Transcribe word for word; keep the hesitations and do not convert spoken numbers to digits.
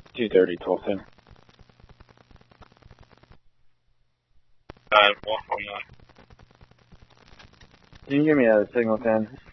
two thirty, twelve ten. Uh, one four nine. Can you give me a signal ten?